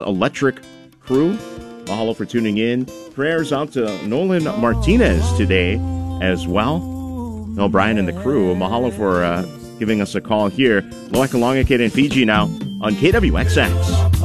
Electric crew. Mahalo for tuning in. Prayers out to Nolan Martinez today as well. No, Brian and the crew, mahalo for giving us a call here. Loikalongakit in Fiji now on KWXX.